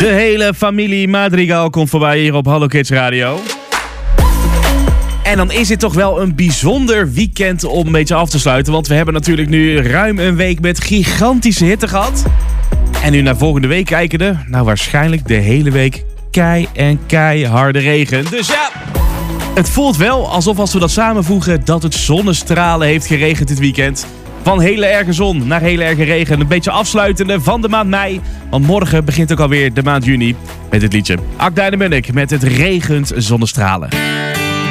De hele familie Madrigal komt voorbij hier op Hallo Kids Radio. En dan is het toch wel een bijzonder weekend om een beetje af te sluiten. Want we hebben natuurlijk nu ruim een week met gigantische hitte gehad. En nu naar volgende week kijkende, nou waarschijnlijk de hele week keiharde regen. Dus ja, het voelt wel alsof als we dat samenvoegen dat het zonnestralen heeft geregend dit weekend. Van hele erge zon naar hele erge regen. Een beetje afsluitende van de maand mei. Want morgen begint ook alweer de maand juni met het liedje Akda en de Munnik met het regent zonnestralen.